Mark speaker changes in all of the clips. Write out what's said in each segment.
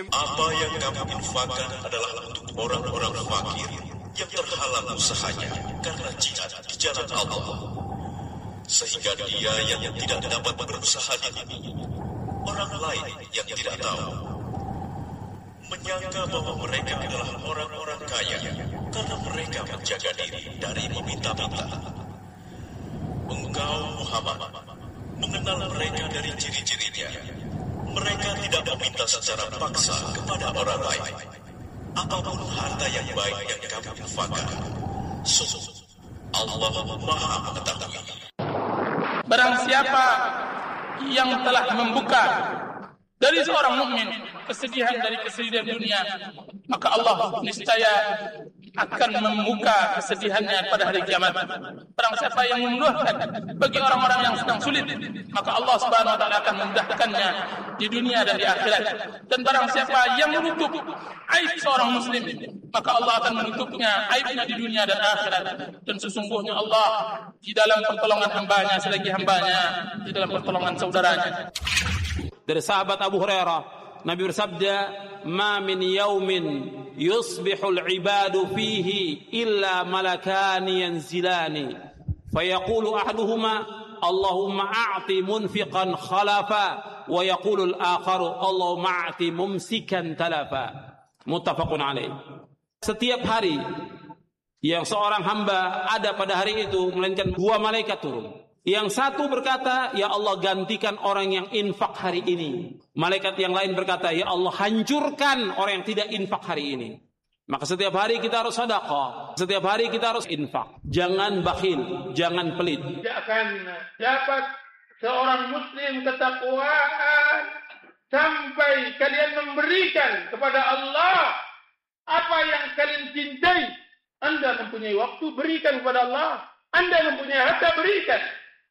Speaker 1: Apa yang kamu infakkan adalah untuk orang-orang fakir yang terhalang usahanya karena jihad di jalan Allah, sehingga dia yang tidak dapat berusaha di bumi, orang lain yang tidak tahu menyangka bahwa mereka adalah orang-orang kaya karena mereka menjaga diri dari meminta-minta. Engkau Muhammad mengenal mereka dari ciri-cirinya. Mereka tidak meminta secara paksa kepada orang lain. Apapun harta yang baik yang kamu infakkan, sungguh Allah Maha mengetahui.
Speaker 2: Barang siapa yang telah membuka dari seorang mukmin kesedihan dari kesedihan dunia, maka Allah niscaya akan membuka kesedihannya pada hari kiamat. Barang siapa yang memudahkan bagi orang-orang yang sedang sulit, maka Allah Subhanahu wa taala akan memudahkannya di dunia dan di akhirat. Dan barang siapa yang menutup aib seorang muslim, maka Allah akan menutupnya aibnya di dunia dan akhirat. Dan sesungguhnya Allah di dalam pertolongan hambanya selagi hambanya di dalam pertolongan saudaranya.
Speaker 3: Dari sahabat Abu Hurairah, Nabi bersabda, "Ma min yaumin yusbihul ibadu fihi illa malakani yanzilani, fayaqulu ahaduhuma, Allahumma a'ti munfiqan khalafa, wa yaqulu al-akharu, Allahumma a'ti mumsikan talafa." Muttafaqun alaih. Setiap hari yang seorang hamba ada pada hari itu, melainkan dua malaikat turun. Yang satu berkata, "Ya Allah, gantikan orang yang infak hari ini." Malaikat yang lain berkata, "Ya Allah, hancurkan orang yang tidak infak hari ini." Maka setiap hari kita harus sedekah, setiap hari kita harus infak. Jangan bakhil, jangan pelit.
Speaker 2: Tidak akan dapat seorang muslim ketakwaan sampai kalian memberikan kepada Allah apa yang kalian cintai. Anda mempunyai waktu, berikan kepada Allah. Anda mempunyai harta, berikan.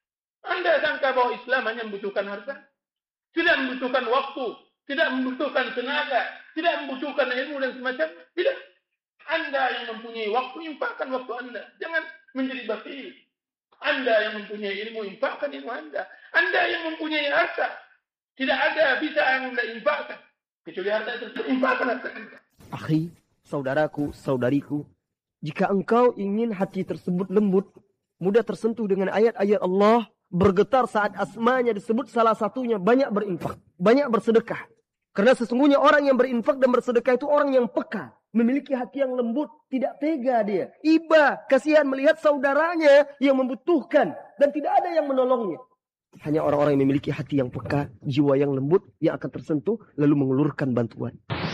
Speaker 2: Anda sangka bahwa Islam hanya membutuhkan harta? Tidak membutuhkan waktu, tidak membutuhkan tenaga, tidak membutuhkan ilmu dan semacamnya. Tidak. Anda yang mempunyai waktu, infakkan waktu Anda. Jangan menjadi bakhil. Anda yang mempunyai ilmu, infakkan ilmu Anda. Anda yang mempunyai harta, tidak ada bisa yang Anda infakkan kecuali harta itu. Infakkan harta Anda.
Speaker 4: Akhi, saudaraku, saudariku, jika engkau ingin hati tersebut lembut, mudah tersentuh dengan ayat-ayat Allah, bergetar saat asmanya disebut, salah satunya banyak berinfak, banyak bersedekah. Karena sesungguhnya orang yang berinfak dan bersedekah itu orang yang peka, memiliki hati yang lembut, tidak tega dia. Iba, kasihan melihat saudaranya yang membutuhkan dan tidak ada yang menolongnya. Hanya orang-orang yang memiliki hati yang peka, jiwa yang lembut yang akan tersentuh lalu mengulurkan bantuan.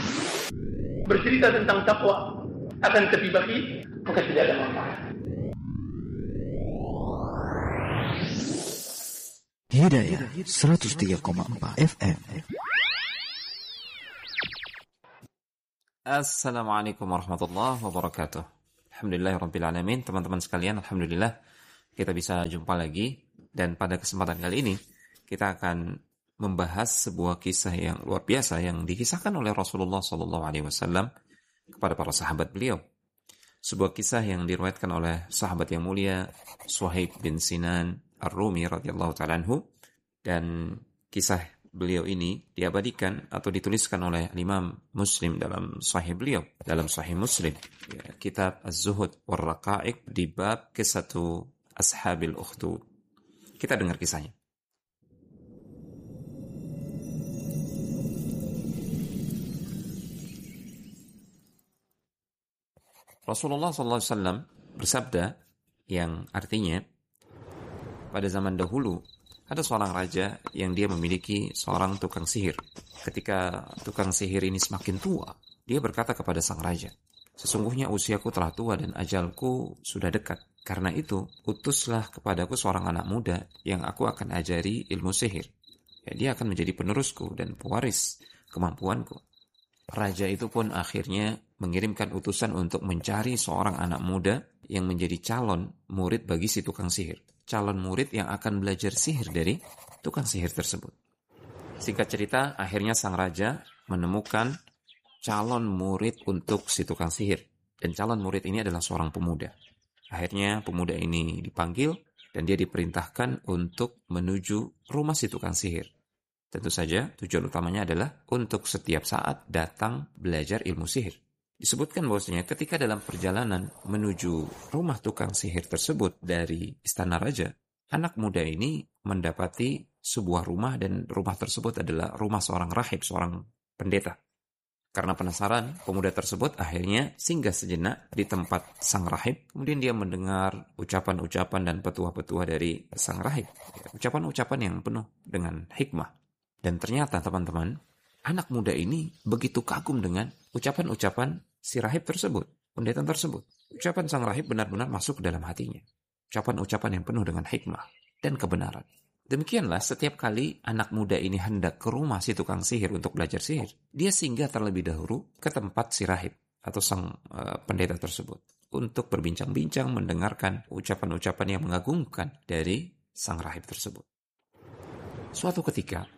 Speaker 2: Bercerita tentang takwa akan tapi bakhil, maka tidak ada manfaat.
Speaker 5: Hidayah 103,4 FM.
Speaker 6: Assalamualaikum warahmatullahi wabarakatuh. Alhamdulillahirabbil alamin. Teman-teman sekalian, alhamdulillah kita bisa jumpa lagi, dan pada kesempatan kali ini kita akan membahas sebuah kisah yang luar biasa yang dikisahkan oleh Rasulullah SAW kepada para sahabat beliau. Sebuah kisah yang diriwayatkan oleh sahabat yang mulia Suhaib bin Sinan Ar-Rumi radhiyallahu ta'ala anhu, dan kisah beliau ini diabadikan atau dituliskan oleh Imam Muslim dalam Sahih beliau, dalam Sahih Muslim, ya, kitab Az-Zuhud war Raqa'iq di bab Qissatu Ashabil Ukhdud. Kita dengar kisahnya. Rasulullah SAW bersabda yang artinya, pada zaman dahulu ada seorang raja yang dia memiliki seorang tukang sihir. Ketika tukang sihir ini semakin tua, dia berkata kepada sang raja, "Sesungguhnya usiaku telah tua dan ajalku sudah dekat. Karena itu, utuslah kepadaku seorang anak muda yang aku akan ajari ilmu sihir. Ya, dia akan menjadi penerusku dan pewaris kemampuanku." Raja itu pun akhirnya mengirimkan utusan untuk mencari seorang anak muda yang menjadi calon murid bagi si tukang sihir. Calon murid yang akan belajar sihir dari tukang sihir tersebut. Singkat cerita, akhirnya sang raja menemukan calon murid untuk si tukang sihir. Dan calon murid ini adalah seorang pemuda. Akhirnya pemuda ini dipanggil dan dia diperintahkan untuk menuju rumah si tukang sihir. Tentu saja tujuan utamanya adalah untuk setiap saat datang belajar ilmu sihir. Disebutkan bahwasanya ketika dalam perjalanan menuju rumah tukang sihir tersebut dari istana raja, anak muda ini mendapati sebuah rumah dan rumah tersebut adalah rumah seorang rahib, seorang pendeta. Karena penasaran, pemuda tersebut akhirnya singgah sejenak di tempat sang rahib. Kemudian dia mendengar ucapan-ucapan dan petuah-petuah dari sang rahib. Ucapan-ucapan yang penuh dengan hikmah. Dan ternyata teman-teman, anak muda ini begitu kagum dengan ucapan-ucapan si rahib tersebut, pendeta tersebut. Ucapan sang rahib benar-benar masuk ke dalam hatinya. Ucapan-ucapan yang penuh dengan hikmah dan kebenaran. Demikianlah setiap kali anak muda ini hendak ke rumah si tukang sihir untuk belajar sihir, dia singgah terlebih dahulu ke tempat si rahib atau sang pendeta tersebut untuk berbincang-bincang, mendengarkan ucapan-ucapan yang mengagumkan dari sang rahib tersebut. Suatu ketika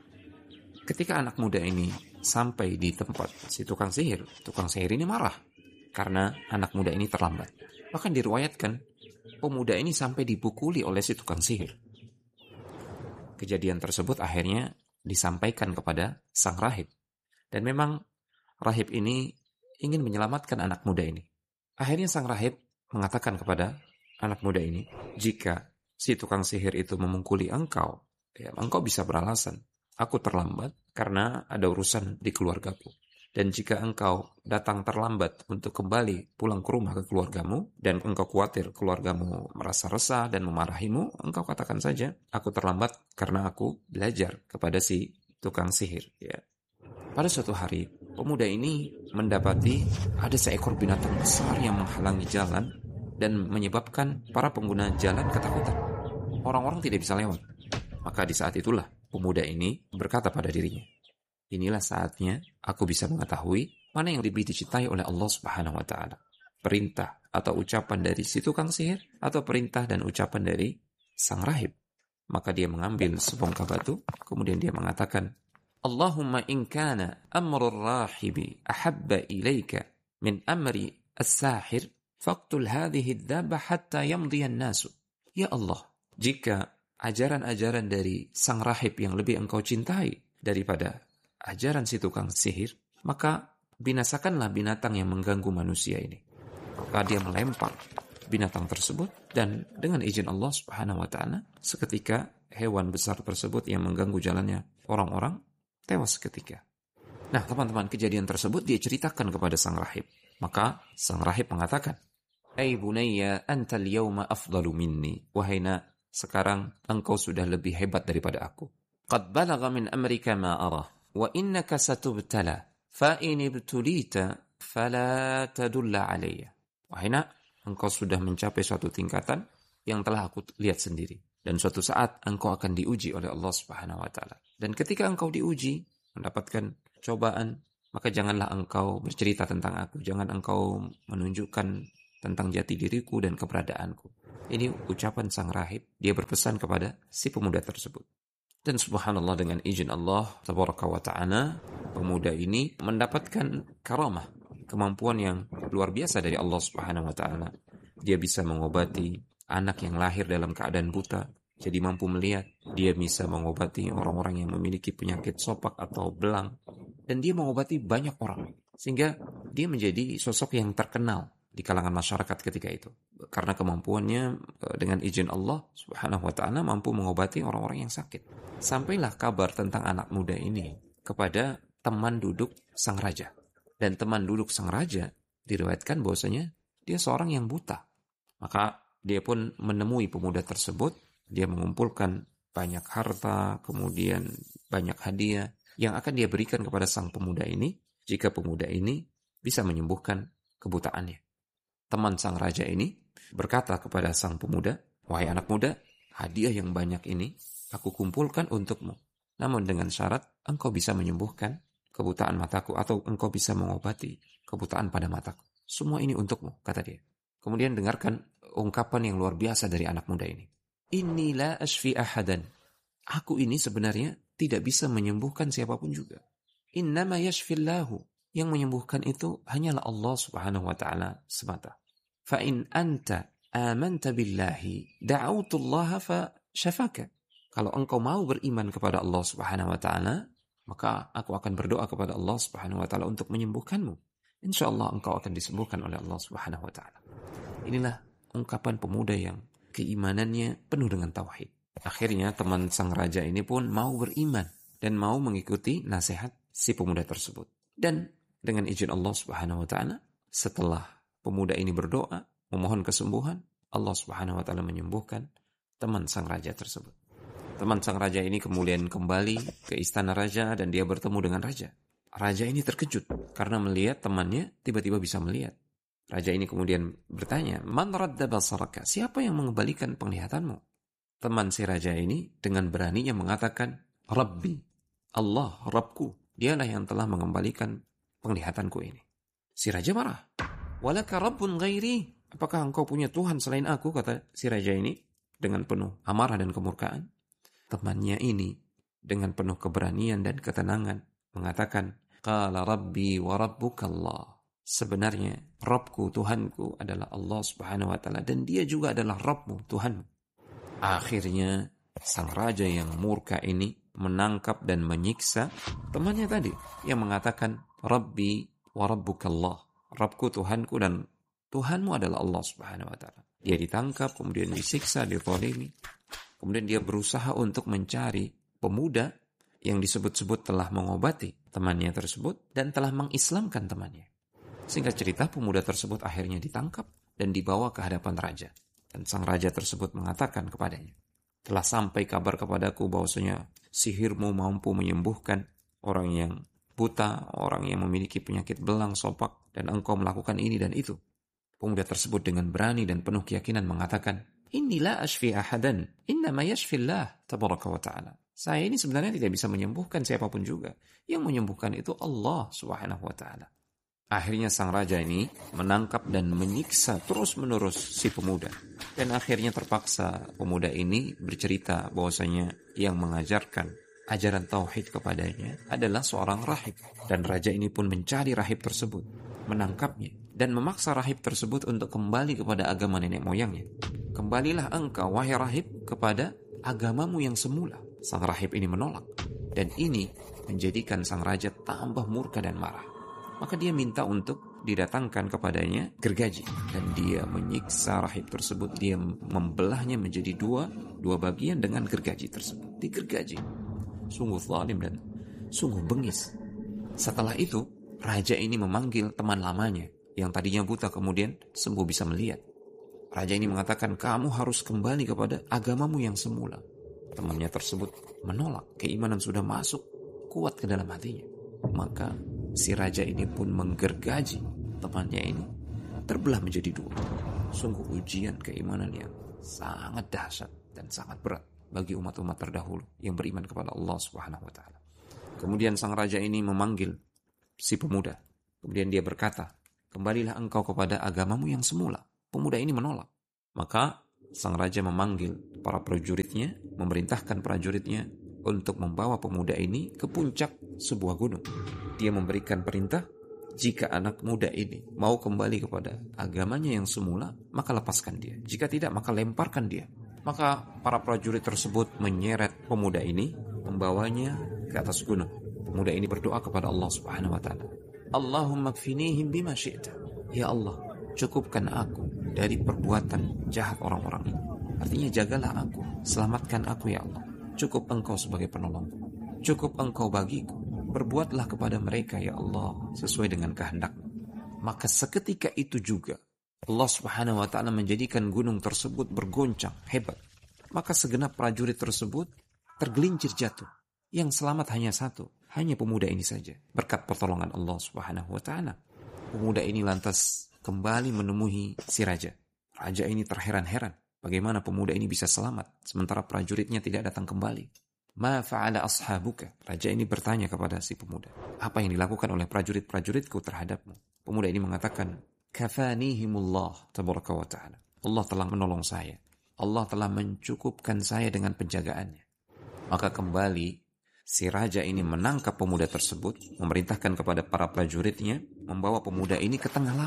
Speaker 6: anak muda ini sampai di tempat si tukang sihir ini marah karena anak muda ini terlambat. Bahkan diriwayatkan pemuda ini sampai dipukuli oleh si tukang sihir. Kejadian tersebut akhirnya disampaikan kepada sang rahib. Dan memang rahib ini ingin menyelamatkan anak muda ini. Akhirnya sang rahib mengatakan kepada anak muda ini, jika si tukang sihir itu memukuli engkau, ya, engkau bisa beralasan, aku terlambat karena ada urusan di keluargaku. Dan jika engkau datang terlambat untuk kembali pulang ke rumah ke keluargamu, dan engkau khawatir keluargamu merasa resah dan memarahimu, engkau katakan saja, aku terlambat karena aku belajar kepada si tukang sihir. Ya. Pada suatu hari, pemuda ini mendapati ada seekor binatang besar yang menghalangi jalan dan menyebabkan para pengguna jalan ketakutan. Orang-orang tidak bisa lewat. Maka di saat itulah pemuda ini berkata pada dirinya, inilah saatnya aku bisa mengetahui mana yang lebih dicintai oleh Allah Subhanahu wa Ta'ala. Perintah atau ucapan dari si tukang sihir atau perintah dan ucapan dari sang rahib. Maka dia mengambil sebongkah batu, kemudian dia mengatakan, Allahumma in kana amrul rahibi ahabba ilaika min amri as-sahir faqtul hadhihi ad-dabba hatta yamdiya an-nasu. Ya Allah, jika ajaran-ajaran dari sang rahib yang lebih engkau cintai daripada ajaran si tukang sihir, maka binasakanlah binatang yang mengganggu manusia ini. Maka dia melempar binatang tersebut dan dengan izin Allah Subhanahu wa Ta'ala, seketika hewan besar tersebut yang mengganggu jalannya orang-orang tewas seketika. Nah, teman-teman, kejadian tersebut dia ceritakan kepada sang rahib. Maka sang rahib mengatakan, "Ai bunayya antal yawma afdalu minni." Wahai nak, sekarang engkau sudah lebih hebat daripada aku. Qad balagha min amrika ma arah. Wa innaka satubtala fa in ibtulita fala tadulla alayya. Wahai nak, engkau sudah mencapai suatu tingkatan yang telah aku lihat sendiri, dan suatu saat engkau akan diuji oleh Allah Subhanahu wa Ta'ala. Dan ketika engkau diuji, mendapatkan cobaan, maka janganlah engkau bercerita tentang aku, jangan engkau menunjukkan tentang jati diriku dan keberadaanku. Ini ucapan sang rahib, dia berpesan kepada si pemuda tersebut. Dan subhanallah, dengan izin Allah tabaraka wa ta'ala, pemuda ini mendapatkan karamah, kemampuan yang luar biasa dari Allah Subhanahu wa ta'ala. Dia bisa mengobati anak yang lahir dalam keadaan buta jadi mampu melihat. Dia bisa mengobati orang-orang yang memiliki penyakit sopak atau belang, dan dia mengobati banyak orang, sehingga dia menjadi sosok yang terkenal di kalangan masyarakat ketika itu, karena kemampuannya dengan izin Allah Subhanahu wa ta'ala mampu mengobati orang-orang yang sakit. Sampailah kabar tentang anak muda ini kepada teman duduk sang raja, dan teman duduk sang raja diriwayatkan bahwasanya dia seorang yang buta. Maka dia pun menemui pemuda tersebut, dia mengumpulkan banyak harta, kemudian banyak hadiah yang akan dia berikan kepada sang pemuda ini jika pemuda ini bisa menyembuhkan kebutaannya. Teman sang raja ini berkata kepada sang pemuda, wahai anak muda, hadiah yang banyak ini aku kumpulkan untukmu. Namun dengan syarat engkau bisa menyembuhkan kebutaan mataku atau engkau bisa mengobati kebutaan pada mataku. Semua ini untukmu, kata dia. Kemudian dengarkan ungkapan yang luar biasa dari anak muda ini. Inni la ashfi ahadan. Aku ini sebenarnya tidak bisa menyembuhkan siapapun juga. Innama yashfillahu. Yang menyembuhkan itu hanyalah Allah Subhanahu wa ta'ala semata. Fa in anta amanta billahi da'autullaha fa syafaka. kalau engkau mau beriman kepada Allah Subhanahu wa taala, maka aku akan berdoa kepada Allah Subhanahu wa taala untuk menyembuhkanmu. Insyaallah engkau akan disembuhkan oleh Allah Subhanahu wa taala. Inilah ungkapan pemuda yang keimanannya penuh dengan tauhid. Akhirnya teman sang raja ini pun mau beriman dan mau mengikuti nasihat si pemuda tersebut. Dan dengan izin Allah Subhanahu wa taala, setelah pemuda ini berdoa memohon kesembuhan, Allah Subhanahu wa taala menyembuhkan teman sang raja tersebut. Teman sang raja ini kemudian kembali ke istana raja dan dia bertemu dengan raja. Raja ini terkejut karena melihat temannya tiba-tiba bisa melihat. Raja ini kemudian bertanya, "Man radda basaraka?" Siapa yang mengembalikan penglihatanmu? Teman si raja ini dengan beraninya mengatakan, "Rabbi, Allah, Rabbku, dialah yang telah mengembalikan penglihatanku ini." Si raja marah. "Walaka rabbun ghairi?" Apakah engkau punya Tuhan selain aku? Kata si raja ini dengan penuh amarah dan kemurkaan. Temannya ini dengan penuh keberanian dan ketenangan mengatakan, "Qala rabbi wa rabbuka Allah." Sebenarnya Rabbku, Tuhanku adalah Allah Subhanahu wa taala dan dia juga adalah Rabbmu, Tuhanmu. Akhirnya sang raja yang murka ini menangkap dan menyiksa temannya tadi yang mengatakan Rabbi wa rabbuka Allah. Rabbku, Tuhanku dan Tuhanmu adalah Allah Subhanahu wa taala. Dia ditangkap, kemudian disiksa, dizalimi. Kemudian dia berusaha untuk mencari pemuda yang disebut-sebut telah mengobati temannya tersebut dan telah mengislamkan temannya. Singkat cerita, pemuda tersebut akhirnya ditangkap dan dibawa ke hadapan raja. Dan sang raja tersebut mengatakan kepadanya, "Telah sampai kabar kepadaku bahwasanya sihirmu mampu menyembuhkan orang yang buta, orang yang memiliki penyakit belang, sopak, dan engkau melakukan ini dan itu." Pemuda tersebut dengan berani dan penuh keyakinan mengatakan, "Inni la ashfi ahadan, innama yashfillah tabaraka wa ta'ala." Saya ini sebenarnya tidak bisa menyembuhkan siapapun juga. Yang menyembuhkan itu Allah Subhanahu wa ta'ala. Akhirnya sang raja ini menangkap dan menyiksa terus-menerus si pemuda. Dan akhirnya terpaksa pemuda ini bercerita bahwasanya yang mengajarkan ajaran tauhid kepadanya adalah seorang rahib. Dan raja ini pun mencari rahib tersebut, menangkapnya, dan memaksa rahib tersebut untuk kembali kepada agama nenek moyangnya. "Kembalilah engkau, wahai rahib, kepada agamamu yang semula." Sang rahib ini menolak. Dan ini menjadikan sang raja tambah murka dan marah. Maka dia minta untuk didatangkan kepadanya gergaji. Dan dia menyiksa rahib tersebut. Dia membelahnya menjadi dua bagian dengan gergaji tersebut. Digergaji. Sungguh zalim dan sungguh bengis. Setelah itu, raja ini memanggil teman lamanya yang tadinya buta kemudian sembuh bisa melihat. Raja ini mengatakan, "Kamu harus kembali kepada agamamu yang semula." Temannya tersebut menolak. Keimanan sudah masuk kuat ke dalam hatinya. Maka si raja ini pun menggergaji temannya ini, terbelah menjadi dua. Sungguh ujian keimanan yang sangat dahsyat dan sangat berat bagi umat-umat terdahulu yang beriman kepada Allah Subhanahu wa taala. Kemudian sang raja ini memanggil si pemuda. Kemudian dia berkata, "Kembalilah engkau kepada agamamu yang semula." Pemuda ini menolak. Maka sang raja memanggil para prajuritnya, memerintahkan prajuritnya untuk membawa pemuda ini ke puncak sebuah gunung. Dia memberikan perintah, jika anak muda ini mau kembali kepada agamanya yang semula, maka lepaskan dia. Jika tidak, maka lemparkan dia. Maka para prajurit tersebut menyeret pemuda ini, membawanya ke atas gunung. Pemuda ini berdoa kepada Allah Subhanahu wa taala, "Allahumma kfinihim bima syi'ta." Ya Allah, cukupkan aku dari perbuatan jahat orang-orang ini. Artinya jagalah aku, selamatkan aku ya Allah. Cukup engkau sebagai penolongku. Cukup engkau bagiku. Berbuatlah kepada mereka ya Allah sesuai dengan kehendak-Mu. Maka seketika itu juga Allah Subhanahu wa taala menjadikan gunung tersebut bergoncang hebat. Maka segenap prajurit tersebut tergelincir jatuh. Yang selamat hanya satu, hanya pemuda ini saja. Berkat pertolongan Allah Subhanahu wa taala. Pemuda ini lantas kembali menemui si raja. Raja ini terheran-heran. Bagaimana pemuda ini bisa selamat sementara prajuritnya tidak datang kembali? "Ma fa'ala ashabuka?" Raja ini bertanya kepada si pemuda, "Apa yang dilakukan oleh prajurit-prajuritku terhadapmu?" Pemuda ini mengatakan, "Kafanihimullah tabaraka wa ta'ala." Allah telah menolong saya. Allah telah mencukupkan saya dengan penjagaannya. Maka kembali si raja ini menangkap pemuda tersebut, memerintahkan kepada para prajuritnya membawa pemuda ini ke tengah laut.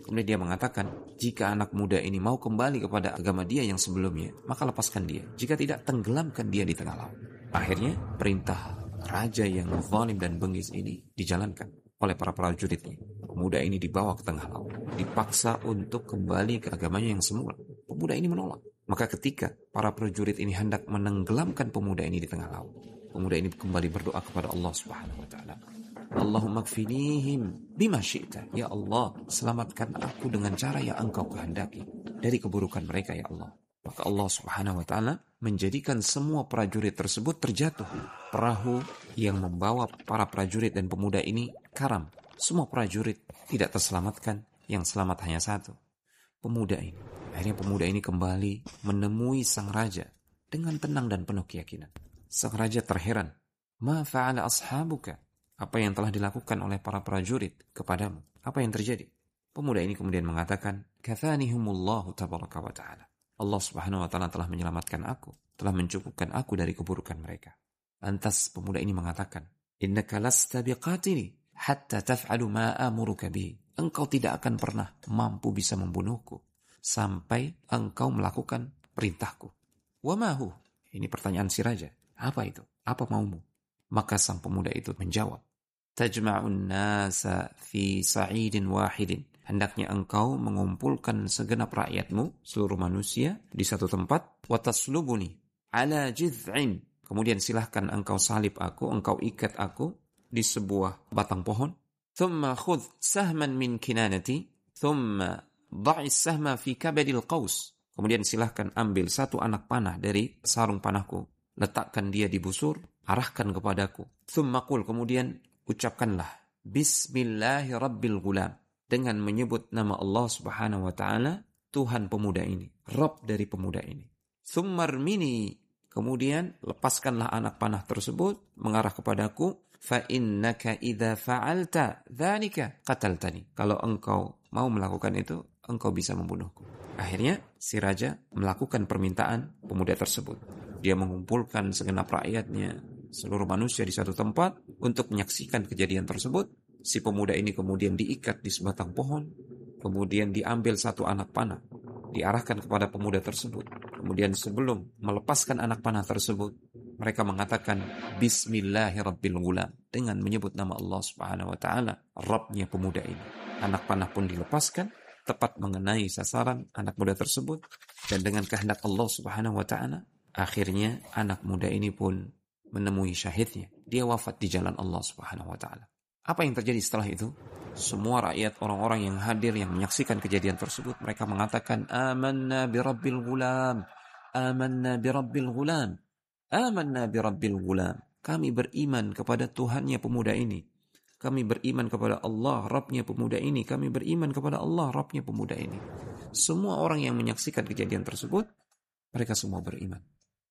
Speaker 6: Kemudian dia mengatakan, jika anak muda ini mau kembali kepada agama dia yang sebelumnya, maka lepaskan dia. Jika tidak, tenggelamkan dia di tengah laut. Akhirnya perintah raja yang zalim dan bengis ini dijalankan oleh para prajuritnya. Pemuda ini dibawa ke tengah laut, dipaksa untuk kembali ke agamanya yang semula. Pemuda ini menolak. Maka ketika para prajurit ini hendak menenggelamkan pemuda ini di tengah laut, pemuda ini kembali berdoa kepada Allah Subhanahu wa taala. Allahumma kfinihim bima syi'ta. Ya Allah, selamatkan aku dengan cara yang Engkau kehendaki dari keburukan mereka, ya Allah. Maka Allah Subhanahu wa taala menjadikan semua prajurit tersebut terjatuh. Perahu yang membawa para prajurit dan pemuda ini karam. Semua prajurit tidak terselamatkan, yang selamat hanya satu, pemuda ini. Akhirnya pemuda ini kembali menemui sang raja dengan tenang dan penuh keyakinan. Sang raja terheran. Ma fa'ala ashabuka? Apa yang telah dilakukan oleh para prajurit kepadamu? Apa yang terjadi? Pemuda ini kemudian mengatakan, Kathanihumullahu tabaraka wa ta'ala. Allah Subhanahu wa ta'ala telah menyelamatkan aku, telah mencukupkan aku dari keburukan mereka. Lantas pemuda ini mengatakan, Innaka lasta biqatili hatta taf'alu ma amuruka bihi. Engkau tidak akan pernah mampu bisa membunuhku sampai engkau melakukan perintahku. Wa ma hu? Ini pertanyaan si raja. Apa itu? Apa maumu? Maka sang pemuda itu menjawab, Tajma'un nasa fi sa'idin wahidin. Hendaknya engkau mengumpulkan segenap rakyatmu, seluruh manusia, di satu tempat. Wa taslubuni ala jiz'in. Kemudian silahkan engkau salib aku, engkau ikat aku di sebuah batang pohon. Thumma khudh sahman min kinanati. Thumma da'is sahma fi kabadil qaus. Kemudian silahkan ambil satu anak panah dari sarung panahku. Letakkan dia di busur, arahkan kepadaku. Thumma qul, kemudian ucapkanlah Bismillahirabbil gulam, dengan menyebut nama Allah Subhanahu wa taala, Tuhan pemuda ini, Rabb dari pemuda ini. Tsummarmini, kemudian lepaskanlah anak panah tersebut mengarah kepadaku. Fa innaka idza fa'alta dzalika qataltani. Kalau engkau mau melakukan itu, engkau bisa membunuhku. Akhirnya si raja melakukan permintaan pemuda tersebut. Dia mengumpulkan segenap rakyatnya, seluruh manusia di satu tempat untuk menyaksikan kejadian tersebut. Si pemuda ini kemudian diikat di sebatang pohon, kemudian diambil satu anak panah, diarahkan kepada pemuda tersebut. Kemudian sebelum melepaskan anak panah tersebut, mereka mengatakan Bismillahirabbil gulam, dengan menyebut nama Allah Subhanahu wa taala, Rabbnya pemuda ini. Anak panah pun dilepaskan, tepat mengenai sasaran anak muda tersebut, dan dengan kehendak Allah Subhanahu wa taala, akhirnya anak muda ini pun menemui syahidnya. Dia wafat di jalan Allah Subhanahu wa taala. Apa yang terjadi setelah itu? Semua rakyat, orang-orang yang hadir, yang menyaksikan kejadian tersebut, mereka mengatakan, Amanna birabbil gulam, amanna birabbil gulam, amanna birabbil gulam. Kami beriman kepada Tuhannya pemuda ini. Kami beriman kepada Allah, Rabbnya pemuda ini. Kami beriman kepada Allah, Rabbnya pemuda ini. Semua orang yang menyaksikan kejadian tersebut, mereka semua beriman.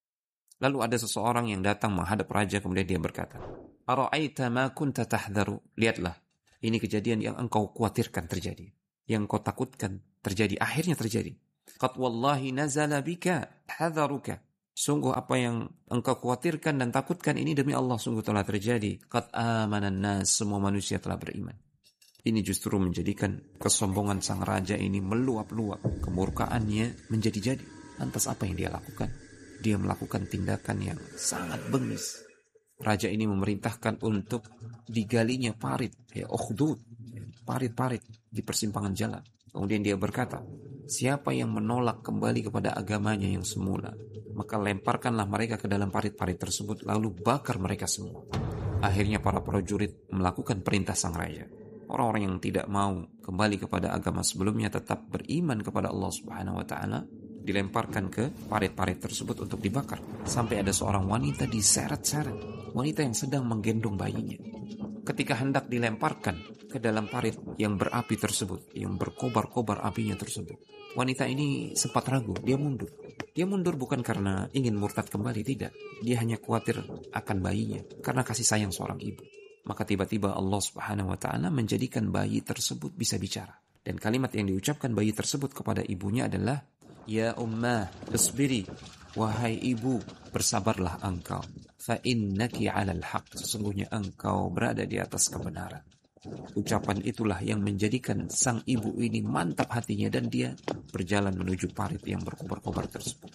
Speaker 6: Lalu ada seseorang yang datang menghadap raja, kemudian dia berkata, Ara'aita ma kunta tahdharu. Lihatlah, ini kejadian yang engkau khawatirkan terjadi, yang engkau takutkan terjadi, akhirnya terjadi. Qad wallahi nazala bika hadharuka. Sungguh apa yang engkau khawatirkan dan takutkan ini demi Allah sungguh telah terjadi. Qad amanan nas, semua manusia telah beriman. Ini justru menjadikan kesombongan sang raja ini meluap-luap, kemurkaannya menjadi-jadi. Lantas apa yang dia lakukan? Dia melakukan tindakan yang sangat bengis. Raja ini memerintahkan untuk digalinya parit, ukhdud, parit-parit di persimpangan jalan. Kemudian dia berkata, siapa yang menolak kembali kepada agamanya yang semula, maka lemparkanlah mereka ke dalam parit-parit tersebut, lalu bakar mereka semua. Akhirnya para prajurit melakukan perintah sang raja. Orang-orang yang tidak mau kembali kepada agama sebelumnya, tetap beriman kepada Allah Subhanahu wa taala, dilemparkan ke parit-parit tersebut untuk dibakar. Sampai ada seorang wanita diseret-seret, wanita yang sedang menggendong bayinya. Ketika hendak dilemparkan ke dalam parit yang berapi tersebut, yang berkobar-kobar apinya tersebut, wanita ini sempat ragu, dia mundur. Dia mundur bukan karena ingin murtad kembali, tidak. Dia hanya khawatir akan bayinya, karena kasih sayang seorang ibu. Maka tiba-tiba Allah Subhanahu wa ta'ala menjadikan bayi tersebut bisa bicara. Dan kalimat yang diucapkan bayi tersebut kepada ibunya adalah, Ya ummah, isbiri, wahai ibu, bersabarlah engkau. Fa innaki 'alal haq, sesungguhnya engkau berada di atas kebenaran. Ucapan itulah yang menjadikan sang ibu ini mantap hatinya dan dia berjalan menuju parit yang berkobar-kobar tersebut.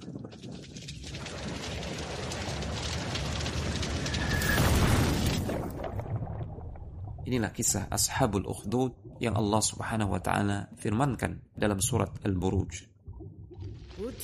Speaker 6: Inilah kisah Ashabul Ukhdud yang Allah Subhanahu wa taala firmankan dalam surat Al-Buruj.